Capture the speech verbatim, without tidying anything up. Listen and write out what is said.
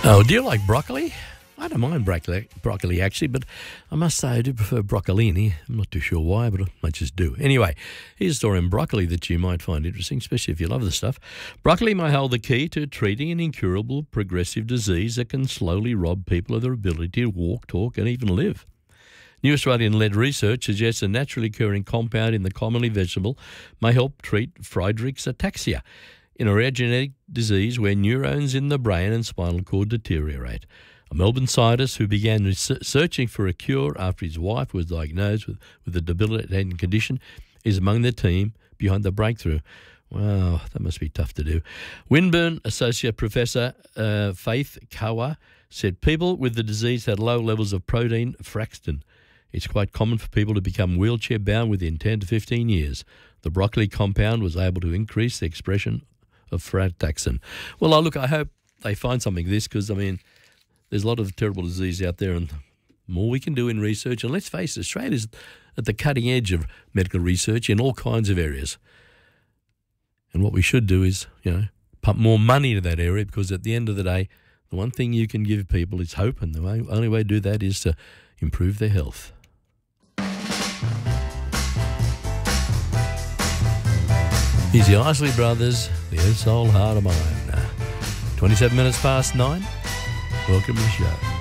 Oh, do you like broccoli? I don't mind broccoli, broccoli actually, but I must say I do prefer broccolini. I'm not too sure why, but I just do. Anyway, here's a story on broccoli that you might find interesting, especially if you love the stuff. Broccoli may hold the key to treating an incurable progressive disease that can slowly rob people of their ability to walk, talk, and even live. New Australian-led research suggests a naturally occurring compound in the commonly vegetable may help treat Friedreich's ataxia, in a rare genetic disease where neurons in the brain and spinal cord deteriorate. A Melbourne scientist who began research- searching for a cure after his wife was diagnosed with, with a debilitating condition is among the team behind the breakthrough. Wow, that must be tough to do. Winburn Associate Professor uh, Faith Kawa said people with the disease had low levels of protein fractin. It's quite common for people to become wheelchair-bound within ten to fifteen years. The broccoli compound was able to increase the expression of frataxin. Well, I look, I hope they find something of this because, I mean, there's a lot of terrible disease out there and the more we can do in research. And let's face it, Australia's at the cutting edge of medical research in all kinds of areas. And what we should do is, you know, pump more money into that area because at the end of the day, the one thing you can give people is hope, and the way, only way to do that is to improve their health. Here's the Isley Brothers, the Old Soul Heart of Mine. twenty-seven minutes past nine. Welcome to the show.